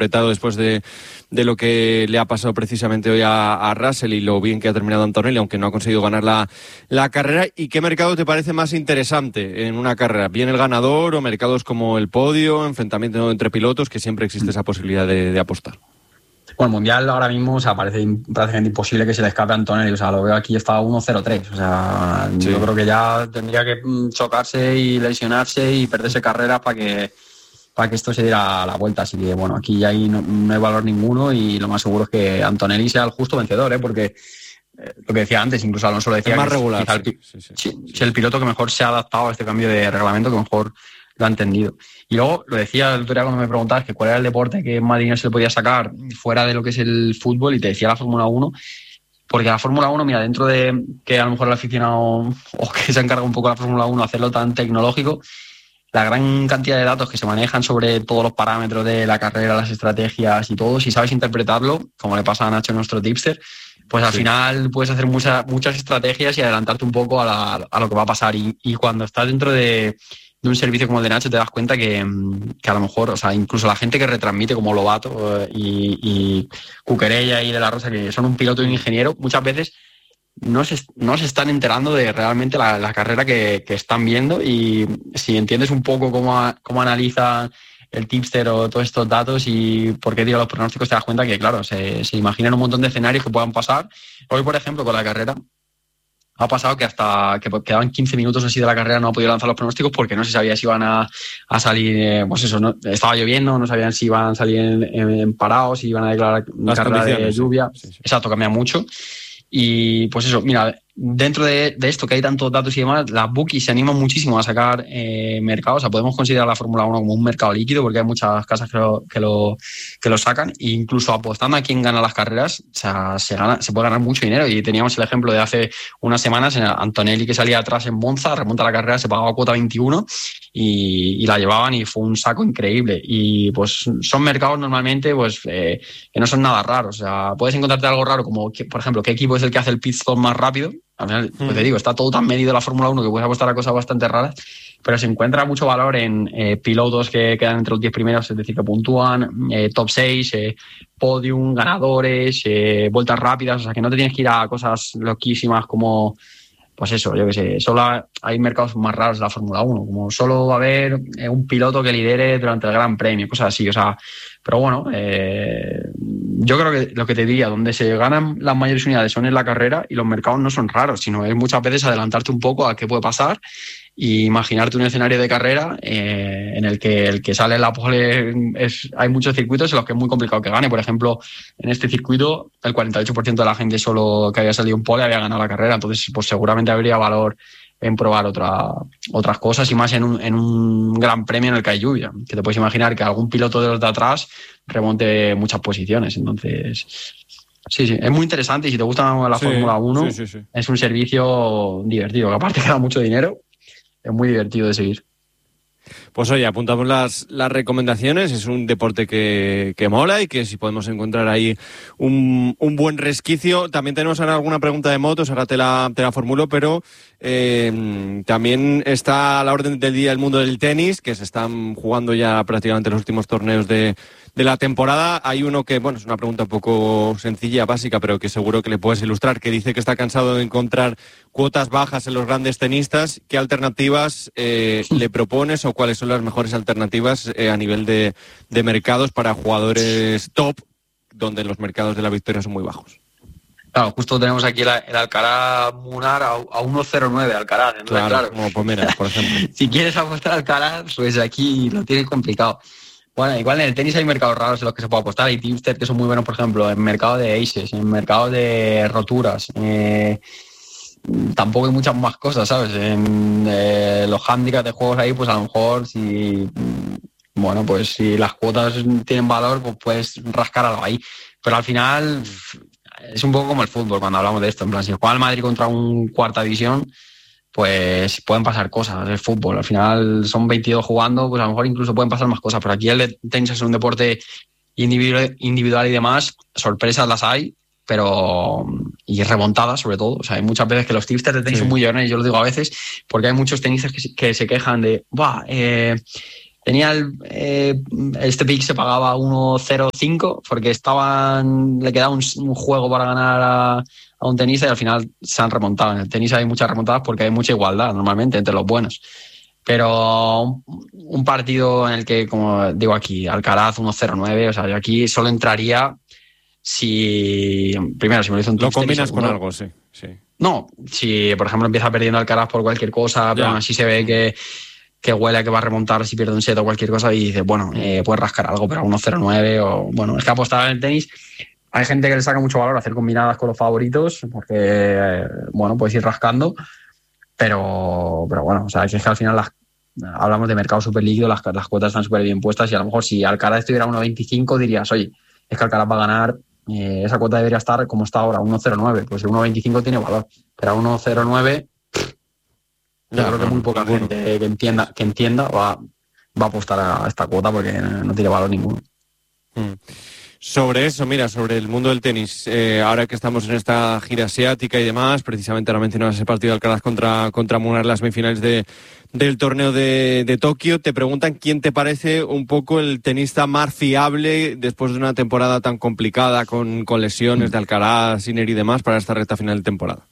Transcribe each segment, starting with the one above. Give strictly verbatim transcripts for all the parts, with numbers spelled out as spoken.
apretado después de, de lo que le ha pasado precisamente hoy a, a Russell y lo bien que ha terminado Antonelli, aunque no ha conseguido ganar la, la carrera. ¿Y qué mercado te parece más interesante en una carrera? ¿Bien el ganador o mercados como el podio, enfrentamiento entre pilotos, que siempre existe esa posibilidad de, de apostar? Bueno, el Mundial ahora mismo, o sea, parece prácticamente imposible que se le escape a Antonelli. O sea, lo veo aquí, está uno cero tres. O sea, sí. Yo creo que ya tendría que chocarse y lesionarse y perderse carreras para que, para que esto se diera la vuelta. Así que, bueno, aquí ya hay, no, no hay valor ninguno y lo más seguro es que Antonelli sea el justo vencedor, ¿eh? Porque eh, lo que decía antes, incluso Alonso lo decía, es más que regular. Es, sí, sí, sí, sí, sí, es el piloto que mejor se ha adaptado a este cambio de reglamento, que mejor lo ha entendido. Y luego lo decía el otro día cuando me preguntabas que cuál era el deporte que más dinero se le podía sacar fuera de lo que es el fútbol, y te decía la Fórmula uno, porque la Fórmula uno, mira, dentro de que a lo mejor el aficionado o que se encarga un poco la Fórmula uno hacerlo tan tecnológico, la gran cantidad de datos que se manejan sobre todos los parámetros de la carrera, las estrategias y todo, si sabes interpretarlo, como le pasa a Nacho, nuestro tipster, pues al sí. final puedes hacer muchas muchas estrategias y adelantarte un poco a, la, a lo que va a pasar. Y, y cuando estás dentro de, de un servicio como el de Nacho, te das cuenta que, que a lo mejor, o sea, incluso la gente que retransmite como Lobato y, y Cuquerella y De La Rosa, que son un piloto y un ingeniero, muchas veces no se, no se están enterando de realmente la, la carrera que, que están viendo. Y si entiendes un poco cómo, cómo analiza el tipster o todos estos datos y por qué digo los pronósticos, te das cuenta que, claro, se, se imaginan un montón de escenarios que puedan pasar. Hoy, por ejemplo, con la carrera, ha pasado que hasta que quedaban quince minutos así de la carrera no ha podido lanzar los pronósticos porque no se sabía si iban a, a salir, eh, pues eso, no, estaba lloviendo, no sabían si iban a salir en, en, en parados, si iban a declarar una carrera de lluvia. Sí, sí, sí. Exacto, cambia mucho. Y pues eso, mira, dentro de, de esto que hay tantos datos y demás, las bookies se animan muchísimo a sacar eh, mercados. O sea, podemos considerar la Fórmula uno como un mercado líquido porque hay muchas casas que lo, que lo, que lo sacan. E incluso apostando a quién gana las carreras, o sea, se, gana, se puede ganar mucho dinero. Y teníamos el ejemplo de hace unas semanas, en Antonelli, que salía atrás en Monza, remonta la carrera, se pagaba cuota veintiuno y, y la llevaban y fue un saco increíble. Y pues son mercados normalmente pues eh, que no son nada raros. O sea, puedes encontrarte algo raro como, por ejemplo, qué equipo es el que hace el pit stop más rápido. Al final, pues te digo, está todo tan medido la Fórmula uno que puedes apostar a cosas bastante raras, pero se encuentra mucho valor en eh, pilotos que quedan entre los diez primeros, es decir, que puntúan, eh, top seis, eh, podium, ganadores, eh, vueltas rápidas. O sea, que no te tienes que ir a cosas loquísimas como, pues eso, yo qué sé, solo hay mercados más raros de la Fórmula uno, como solo va a haber eh, un piloto que lidere durante el Gran Premio, cosas así. O sea, pero bueno, eh, yo creo que lo que te diría, donde se ganan las mayores unidades son en la carrera, y los mercados no son raros, sino es muchas veces adelantarte un poco a qué puede pasar y imaginarte un escenario de carrera eh, en el que el que sale en la pole es, hay muchos circuitos en los que es muy complicado que gane. Por ejemplo, en este circuito el cuarenta y ocho por ciento de la gente solo que había salido en pole había ganado la carrera, entonces pues seguramente habría valor en probar otra, otras cosas, y más en un, en un gran premio en el que hay lluvia, que te puedes imaginar que algún piloto de los de atrás remonte muchas posiciones. Entonces sí, sí, es muy interesante, y si te gusta la sí, Fórmula uno, sí, sí, sí. Es un servicio divertido, que aparte que da mucho dinero, es muy divertido de seguir. Pues oye, apuntamos las, las recomendaciones. Es un deporte que, que mola y que si podemos encontrar ahí un, un buen resquicio. También tenemos ahora alguna pregunta de motos, ahora te la, te la formulo, pero eh, también está a la orden del día el mundo del tenis, que se están jugando ya prácticamente los últimos torneos de, de la temporada. Hay uno que, bueno, es una pregunta un poco sencilla, básica, pero que seguro que le puedes ilustrar, que dice que está cansado de encontrar cuotas bajas en los grandes tenistas. ¿Qué alternativas eh, le propones o cuáles son las mejores alternativas eh, a nivel de, de mercados para jugadores top, donde los mercados de la victoria son muy bajos? Claro, justo tenemos aquí el, el Alcaraz Munar a, a uno cero nueve, Alcaraz. Entonces, claro, claro, como Pomeras, por ejemplo. Si quieres apostar al Alcaraz, pues aquí lo tienes complicado. Bueno, igual en el tenis hay mercados raros en los que se puede apostar. Hay tipsters que son muy buenos, por ejemplo, en mercado de aces, en mercado de roturas. Eh, tampoco hay muchas más cosas, ¿sabes? En eh, los handicaps de juegos ahí, pues a lo mejor si... Bueno, pues si las cuotas tienen valor, pues puedes rascar algo ahí. Pero al final es un poco como el fútbol cuando hablamos de esto. En plan, si juega el Madrid contra un cuarta división, pues pueden pasar cosas. El fútbol, al final son veintidós jugando, pues a lo mejor incluso pueden pasar más cosas. Pero aquí el tenis es un deporte individual, individual y demás. Sorpresas las hay, pero y remontadas sobre todo. O sea, hay muchas veces que los tipsters de tenis sí. son muy llorones, yo lo digo a veces, porque hay muchos tenistas que, que se quejan de, ¡buah! Eh, tenía el, eh, este pick se pagaba uno cero cinco porque estaban, le quedaba un, un juego para ganar a, a un tenista y al final se han remontado. En el tenis hay muchas remontadas porque hay mucha igualdad normalmente entre los buenos. Pero un, un partido en el que, como digo aquí, Alcaraz uno cero nueve, o sea, yo aquí solo entraría si, primero, si me lo hizo un Lo tipster, combinas segundo, con algo, sí, sí. No, si por ejemplo empieza perdiendo Alcaraz por cualquier cosa, pero aún así se ve que, que huele a que va a remontar si pierde un set o cualquier cosa y dices, bueno, eh, puedes rascar algo, pero a uno cero nueve o, bueno, es que apostar en el tenis, hay gente que le saca mucho valor a hacer combinadas con los favoritos, porque, eh, bueno, puedes ir rascando, pero, pero bueno, o sea, es que al final las, hablamos de mercado súper líquido, las, las cuotas están súper bien puestas y a lo mejor si Alcaraz estuviera a uno veinticinco dirías, oye, es que Alcaraz va a ganar. Eh, esa cuota debería estar como está ahora, uno cero nueve. Pues el uno veinticinco tiene valor, pero a uno cero nueve yo ya, creo que muy poca ninguno. gente que entienda, que entienda va, va a apostar a esta cuota porque no tiene valor ninguno. Mm. Sobre eso, mira, sobre el mundo del tenis, eh, ahora que estamos en esta gira asiática y demás, precisamente ahora mencionabas ese partido de Alcaraz contra, contra Munar en las semifinales de, del torneo de, de Tokio, te preguntan quién te parece un poco el tenista más fiable después de una temporada tan complicada con, con lesiones de Alcaraz, Sinner y demás para esta recta final de temporada.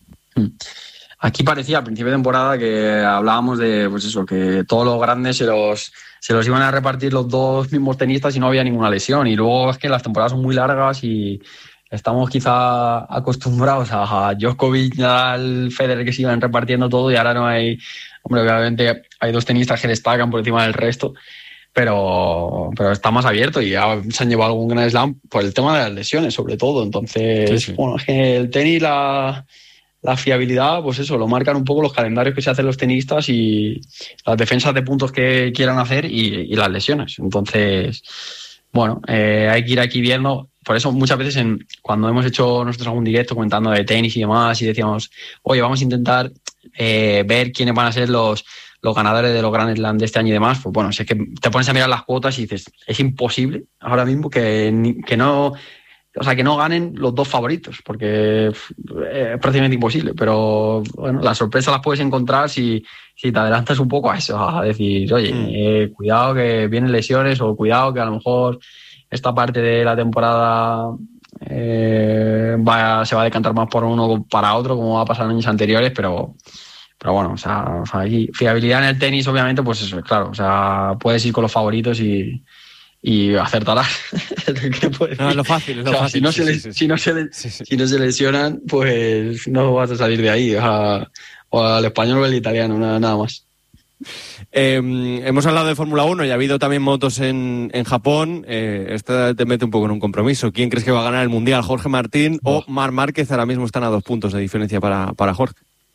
Aquí parecía al principio de temporada que hablábamos de, pues eso, que todos los grandes se los, se los iban a repartir los dos mismos tenistas y no había ninguna lesión. Y luego es que las temporadas son muy largas y estamos quizá acostumbrados a Djokovic, Nadal, Federer que se iban repartiendo todo y ahora no hay... Hombre, obviamente hay dos tenistas que destacan por encima del resto, pero, pero está más abierto y ya se han llevado algún Grand Slam por el tema de las lesiones, sobre todo. Entonces, sí, sí. Bueno, es que el tenis, la... La fiabilidad, pues eso, lo marcan un poco los calendarios que se hacen los tenistas y las defensas de puntos que quieran hacer y, y las lesiones. Entonces, bueno, eh, hay que ir aquí viendo. Por eso muchas veces en, cuando hemos hecho nosotros algún directo comentando de tenis y demás y decíamos, oye, vamos a intentar eh, ver quiénes van a ser los, los ganadores de los Grand Slam de este año y demás, pues bueno, si es que te pones a mirar las cuotas y dices, es imposible ahora mismo que, que no... O sea, que no ganen los dos favoritos, porque es prácticamente imposible. Pero bueno, las sorpresas las puedes encontrar si, si te adelantas un poco a eso, a decir, oye, mm. eh, cuidado que vienen lesiones o cuidado que a lo mejor esta parte de la temporada eh, va, se va a decantar más por uno o para otro, como va a pasar en años anteriores, pero... Pero bueno, o sea, o sea, aquí, fiabilidad en el tenis, obviamente, pues eso, claro. O sea, puedes ir con los favoritos y... y acertarás. No, es lo fácil, es lo o sea, fácil. Si no, sí, se, sí, sí. Si, no se, sí, sí. si no se lesionan, pues no vas a salir de ahí. O, sea, o al español o al italiano, nada, nada más. Eh, hemos hablado de Fórmula uno y ha habido también motos en, en Japón. Eh, esta te mete un poco en un compromiso. ¿Quién crees que va a ganar el Mundial? ¿Jorge Martín oh. o Marc Márquez? Ahora mismo están a dos puntos de diferencia para, para Jorge.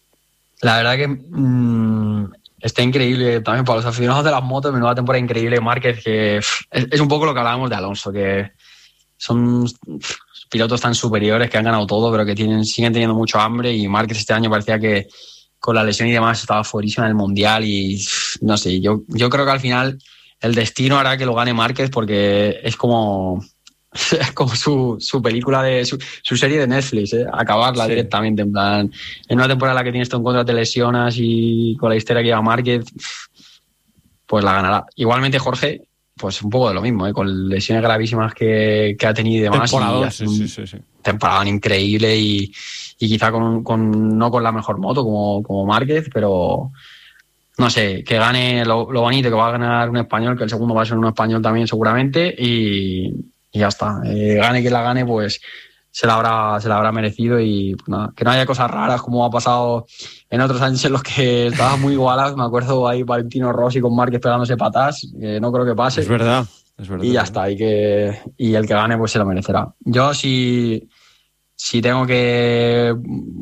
La verdad que... Mmm... Está increíble también para los aficionados de las motos, menuda temporada increíble. Márquez, que pff, es, es un poco lo que hablábamos de Alonso, que son pff, pilotos tan superiores que han ganado todo, pero que tienen, siguen teniendo mucho hambre. Y Márquez este año parecía que con la lesión y demás estaba fuerísimo en el Mundial. Y pff, no sé, yo, yo creo que al final el destino hará que lo gane Márquez porque es como... Es como su, su película de su, su serie de Netflix, ¿eh? Acabarla sí. directamente, en plan, en una temporada en la que tienes tú en contra, te lesionas y con la historia que lleva Márquez, pues la ganará. Igualmente Jorge, pues un poco de lo mismo, ¿eh? Con lesiones gravísimas que, que ha tenido y demás. Temporada, y sí, sí, sí, sí. Temporada increíble y, y quizá con, con no con la mejor moto como, como Márquez, pero no sé, que gane lo, lo bonito, que va a ganar un español, que el segundo va a ser un español también seguramente y Y ya está, eh, gane quien la gane, pues se la habrá, se la habrá merecido y pues nada, que no haya cosas raras como ha pasado en otros años en los que estaba muy igualados. Me acuerdo ahí Valentino Rossi con Márquez pegándose patas, que no creo que pase. Es verdad, es verdad. Y ya está, y, que, y el que gane pues se lo merecerá. Yo si, si tengo que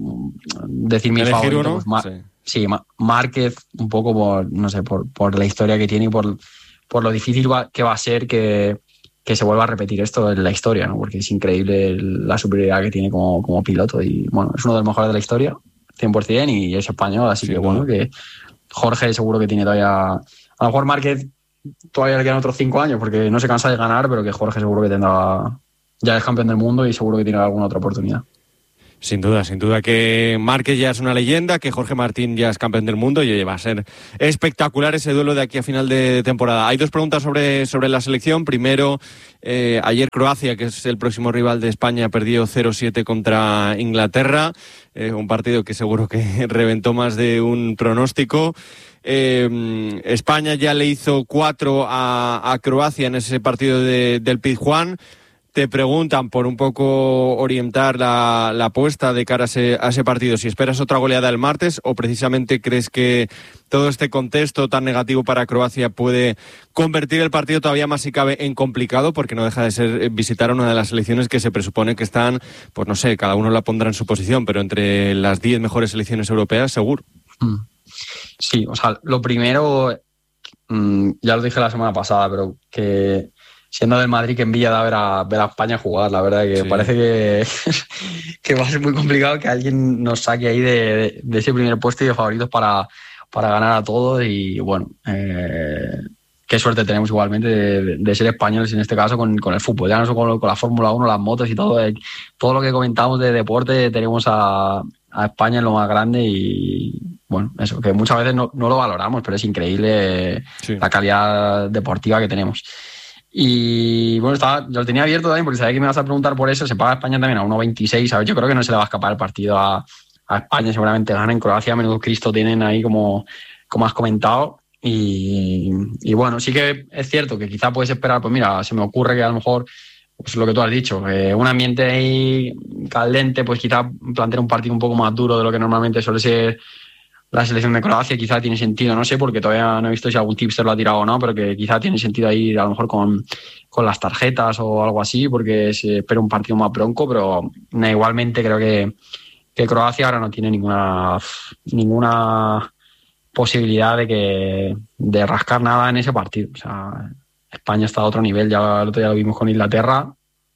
decir mi favorito, pues Mar- sí. sí, Márquez un poco por, no sé, por, por la historia que tiene y por, por lo difícil va, que va a ser que que se vuelva a repetir esto en la historia, ¿no? Porque es increíble la superioridad que tiene como, como piloto y bueno, es uno de los mejores de la historia, cien por ciento, y es español, así sí, que bueno, que Jorge seguro que tiene todavía, a lo mejor Márquez todavía le quedan otros cinco años porque no se cansa de ganar, pero que Jorge seguro que tendrá, ya es campeón del mundo y seguro que tiene alguna otra oportunidad. Sin duda, sin duda que Márquez ya es una leyenda, que Jorge Martín ya es campeón del mundo y oye, va a ser espectacular ese duelo de aquí a final de temporada. Hay dos preguntas sobre, sobre la selección. Primero, eh, ayer Croacia, que es el próximo rival de España, perdió cero siete contra Inglaterra, eh, un partido que seguro que reventó más de un pronóstico. Eh, España ya le hizo cuatro a, a Croacia en ese partido de, del Pizjuán. Te preguntan por un poco orientar la, la apuesta de cara a ese, a ese partido, si esperas otra goleada el martes o precisamente crees que todo este contexto tan negativo para Croacia puede convertir el partido todavía más si cabe en complicado, porque no deja de ser visitar a una de las selecciones que se presupone que están, pues no sé, cada uno la pondrá en su posición, pero entre las diez mejores selecciones europeas seguro. Sí, o sea, lo primero, mmm, ya lo dije la semana pasada, pero que siendo del Madrid, que envidia de ver a, ver a España jugar, la verdad que sí. Parece que, que va a ser muy complicado que alguien nos saque ahí de, de, de ese primer puesto y de favoritos para, para ganar a todos. Y bueno, eh, qué suerte tenemos igualmente de, de ser españoles en este caso con, con el fútbol, ya no solo con, con la Fórmula uno, las motos y todo, eh, todo lo que comentamos de deporte, tenemos a, a España en lo más grande y bueno, eso, que muchas veces no, no lo valoramos, pero es increíble sí. La calidad deportiva que tenemos. Y bueno, estaba, yo lo tenía abierto también porque sabía que me ibas a preguntar por eso. Se paga España también a uno veintiséis, ¿sabes? Yo creo que no se le va a escapar el partido a, a España, seguramente gana en Croacia, menudo Cristo tienen ahí como, como has comentado. Y, y bueno, sí que es cierto que quizá puedes esperar, pues mira, se me ocurre que a lo mejor, pues lo que tú has dicho, que un ambiente ahí caldente, pues quizá plantear un partido un poco más duro de lo que normalmente suele ser la selección de Croacia, quizá tiene sentido, no sé, porque todavía no he visto si algún tipster lo ha tirado o no, pero que quizá tiene sentido ahí a lo mejor con, con las tarjetas o algo así, porque se espera un partido más bronco, pero nah, igualmente creo que, que Croacia ahora no tiene ninguna ninguna posibilidad de que de rascar nada en ese partido. O sea, España está a otro nivel, ya el otro día lo vimos con Inglaterra.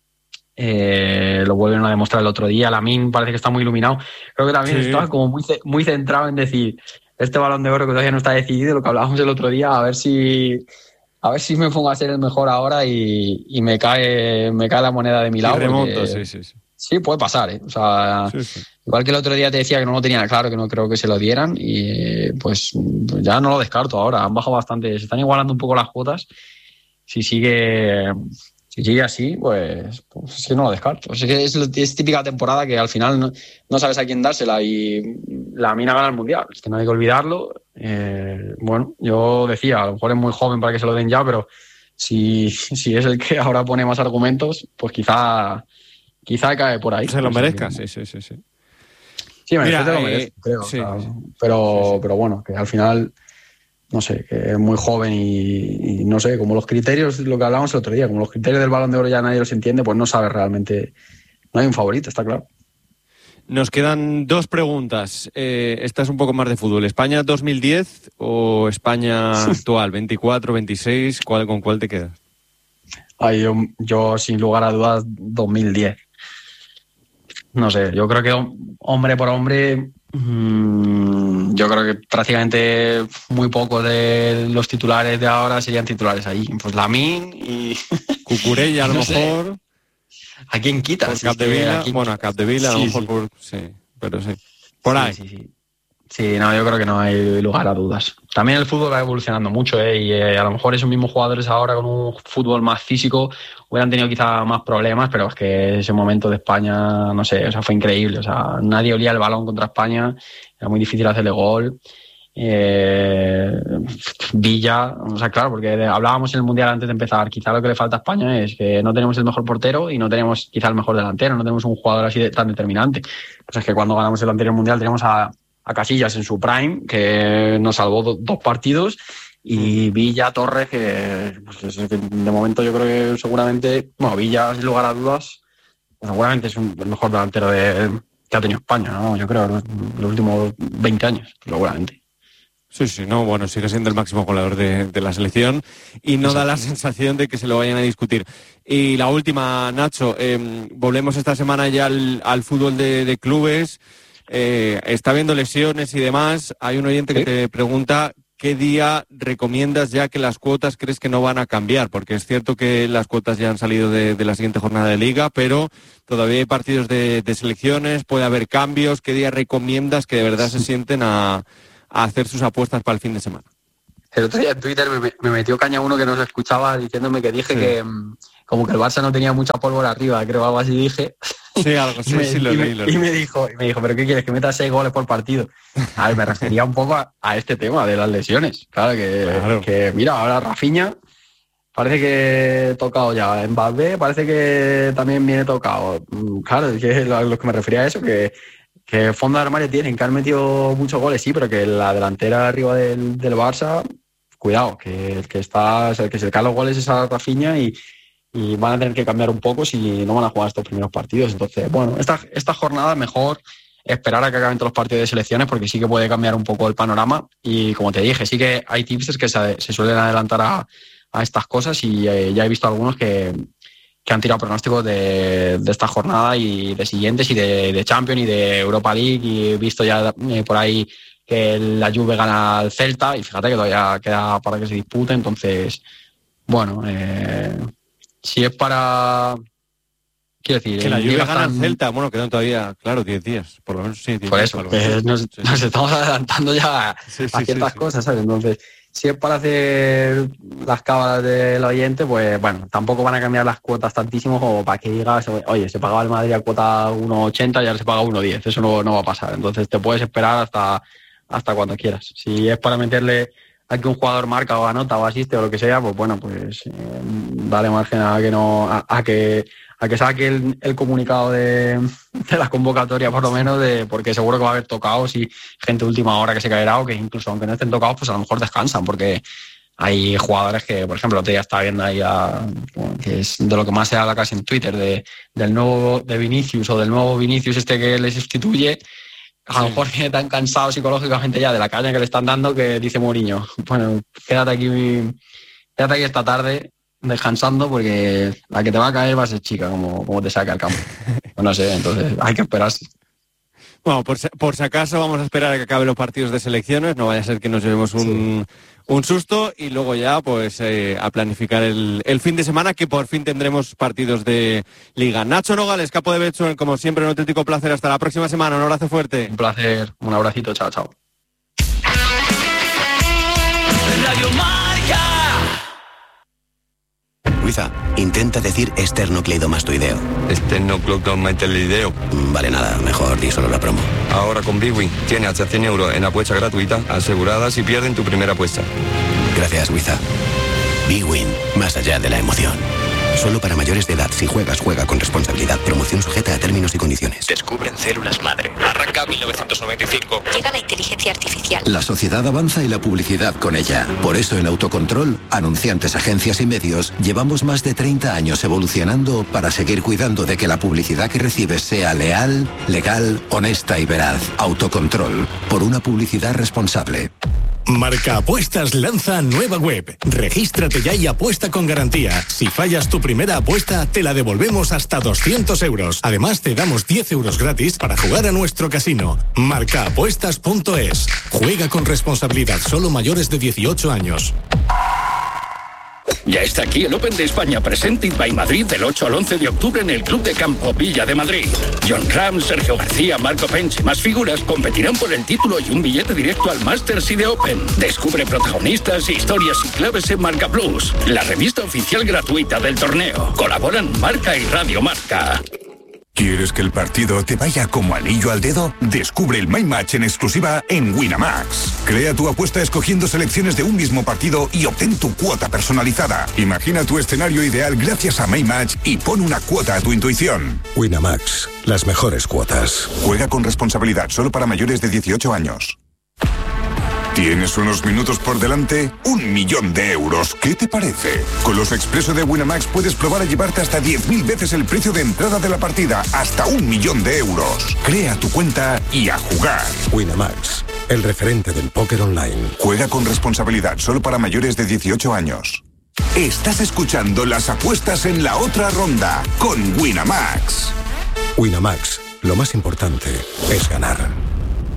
Eh, lo vuelven a demostrar el otro día. Lamine parece que está muy iluminado. Creo que también sí. Está como muy, muy centrado en decir este Balón de Oro que todavía no está decidido, lo que hablábamos el otro día, a ver si a ver si me pongo a ser el mejor ahora y, y me cae me cae la moneda de mi lado. Y remonto, porque, sí, sí, sí. Sí, puede pasar, ¿eh? O sea, sí, sí. Igual que el otro día te decía que no lo tenía claro, que no creo que se lo dieran y pues ya no lo descarto ahora. Han bajado bastante, se están igualando un poco las cuotas. Si sigue... Si sigue así, pues, pues es que no lo descarto. Es que es, es típica temporada que al final no, no sabes a quién dársela y la mina gana el Mundial. Es que no hay que olvidarlo. Eh, bueno, yo decía, a lo mejor es muy joven para que se lo den ya, pero si, si es el que ahora pone más argumentos, pues quizá, quizá cae por ahí. Se lo pues merezca, sí, sí, sí, sí. Sí, merecerse lo merece, eh, creo. Sí, o sea, sí. Pero, sí, sí. pero bueno, que al final... no sé, que es muy joven y, y no sé, como los criterios, lo que hablábamos el otro día, como los criterios del Balón de Oro ya nadie los entiende, pues no sabe realmente, no hay un favorito, está claro. Nos quedan dos preguntas. Eh, esta es un poco más de fútbol. ¿España dos mil diez o España actual? veinticuatro, veintiséis, ¿cuál, ¿con cuál te quedas? Ay, yo, yo, sin lugar a dudas, dos mil diez. No sé, yo creo que hombre por hombre... Mmm, yo creo que prácticamente muy pocos de los titulares de ahora serían titulares ahí. Pues Lamine y... Cucurella a lo no mejor. Sé. ¿A quién quitas? Si Capdevila, es que, bueno, a Capdevila sí, a lo mejor sí. por... Sí, pero sí. Por sí, ahí. Sí, sí. Sí, no, yo creo que no hay lugar a dudas. También el fútbol va evolucionando mucho, ¿eh? Y eh, a lo mejor esos mismos jugadores ahora con un fútbol más físico hubieran tenido quizá más problemas, pero es que ese momento de España, no sé, o sea, fue increíble. O sea, nadie olía el balón contra España, era muy difícil hacerle gol. Eh, Villa, o sea, claro, porque hablábamos en el Mundial antes de empezar, quizá lo que le falta a España es que no tenemos el mejor portero y no tenemos quizá el mejor delantero, no tenemos un jugador así de, tan determinante. Pues es que cuando ganamos el anterior Mundial teníamos a a Casillas en su prime, que nos salvó do, dos partidos, y Villa, Torres, que, pues, que de momento yo creo que seguramente, bueno, Villa, sin lugar a dudas, seguramente es un, el mejor delantero de, que ha tenido España, ¿no? Yo creo, los, los últimos veinte años, seguramente. Sí, sí, no, bueno, sigue siendo el máximo goleador de, de la selección y no Exacto. Da la sensación de que se lo vayan a discutir. Y la última, Nacho, eh, volvemos esta semana ya al, al fútbol de, de clubes. Eh, está habiendo lesiones y demás. Hay un oyente ¿Sí? que te pregunta ¿qué día recomiendas ya que las cuotas crees que no van a cambiar? Porque es cierto que las cuotas ya han salido de, de la siguiente jornada de Liga, pero todavía hay partidos de, de selecciones, puede haber cambios. ¿Qué día recomiendas que de verdad se sienten a, a hacer sus apuestas para el fin de semana? El otro día en Twitter me, me metió caña uno que no se escuchaba diciéndome que dije sí. que como que el Barça no tenía mucha pólvora arriba, creo algo así dije. Sí, algo sí, me, sí, lo y, leí, me, lo y me dijo, y me dijo, ¿pero qué quieres? ¿Que metas seis goles por partido? A ver, me refería un poco a, a este tema de las lesiones. Claro que, claro. que mira, ahora Rafinha parece que tocado ya. Mbappé parece que también viene tocado. Claro, es que lo, lo que me refería a eso, que, que fondo de armario tienen, que han metido muchos goles, sí, pero que la delantera arriba del, del Barça, cuidado, que el que está, el que se le caen los goles es a Rafinha y y van a tener que cambiar un poco si no van a jugar estos primeros partidos. Entonces, bueno, esta, esta jornada mejor esperar a que acaben todos los partidos de selecciones porque sí que puede cambiar un poco el panorama y como te dije, sí que hay tipsters que se, se suelen adelantar a, a estas cosas y eh, ya he visto algunos que, que han tirado pronósticos de, de esta jornada y de siguientes y de, de Champions y de Europa League y he visto ya eh, por ahí que la Juve gana al Celta y fíjate que todavía queda para que se dispute, entonces, bueno... Eh, Si es para... Quiero decir... Que la Juve gana al Celta. Bueno, quedan todavía, claro, diez días. Por lo menos sí. Por eso, pues nos, sí. nos estamos adelantando ya sí, sí, a ciertas sí, sí. cosas, ¿sabes? Entonces, si es para hacer las cábalas del oyente, pues bueno, tampoco van a cambiar las cuotas tantísimo como para que digas, oye, se pagaba el Madrid a cuota uno ochenta y ahora se paga uno diez. Eso no, no va a pasar. Entonces, te puedes esperar hasta, hasta cuando quieras. Si es para meterle... a que un jugador marca o anota o asiste o lo que sea, pues bueno, pues eh, dale margen a que no a, a que a que saque el, el comunicado de, de la convocatoria por lo menos, de porque seguro que va a haber tocados y gente de última hora que se caerá o que incluso aunque no estén tocados, pues a lo mejor descansan porque hay jugadores que, por ejemplo, el otro día estaba viendo ahí a, bueno, que es de lo que más se habla casi en Twitter, de, del nuevo de Vinicius o del nuevo Vinicius este que les sustituye. A lo mejor viene tan cansado psicológicamente ya de la caña que le están dando que dice Mourinho, bueno, quédate aquí, quédate aquí esta tarde descansando porque la que te va a caer va a ser chica, como, como te saca al campo. No sé, entonces hay que esperarse. Bueno, por, por si acaso vamos a esperar a que acaben los partidos de selecciones, no vaya a ser que nos llevemos un, sí. un susto y luego ya pues eh, a planificar el, el fin de semana que por fin tendremos partidos de Liga. Nacho Nogales, capo de Betson, como siempre un auténtico placer, hasta la próxima semana, un abrazo fuerte. Un placer, un abracito, chao, chao. Radio Marca. Luisa, intenta decir esternocleidomastoideo. Esternocleidomastoideo. Vale, nada, mejor di solo la promo. Ahora con Bwin tiene hasta cien euros en apuesta gratuita asegurada si pierden tu primera apuesta. Gracias, Luisa. Bwin, más allá de la emoción. Solo para mayores de edad. Si juegas, juega con responsabilidad. Promoción sujeta a términos y condiciones. Descubren células madre. Arranca mil novecientos noventa y cinco. Llega la inteligencia artificial. La sociedad avanza y la publicidad con ella. Por eso en Autocontrol, anunciantes, agencias y medios, llevamos más de treinta años evolucionando para seguir cuidando de que la publicidad que recibes sea leal, legal, honesta y veraz. Autocontrol. Por una publicidad responsable. Marca Apuestas lanza nueva web. Regístrate ya y apuesta con garantía. Si fallas tu primera apuesta, te la devolvemos hasta doscientos euros. Además, te damos diez euros gratis para jugar a nuestro casino. marca apuestas punto es. Juega con responsabilidad, solo mayores de dieciocho años. Ya está aquí el Open de España Presented by Madrid del ocho al once de octubre en el Club de Campo Villa de Madrid. Jon Rahm, Sergio García, Marco Pence y más figuras competirán por el título y un billete directo al Masters y de Open. Descubre protagonistas, historias y claves en Marca Plus, la revista oficial gratuita del torneo. Colaboran Marca y Radio Marca. ¿Quieres que el partido te vaya como anillo al dedo? Descubre el My Match en exclusiva en Winamax. Crea tu apuesta escogiendo selecciones de un mismo partido y obtén tu cuota personalizada. Imagina tu escenario ideal gracias a My Match y pon una cuota a tu intuición. Winamax, las mejores cuotas. Juega con responsabilidad, solo para mayores de dieciocho años. ¿Tienes unos minutos por delante? Un millón de euros. ¿Qué te parece? Con los Expreso de Winamax puedes probar a llevarte hasta diez mil veces el precio de entrada de la partida. Hasta un millón de euros. Crea tu cuenta y a jugar. Winamax, el referente del póker online. Juega con responsabilidad, solo para mayores de dieciocho años. Estás escuchando las apuestas en la otra ronda con Winamax. Winamax, lo más importante es ganar.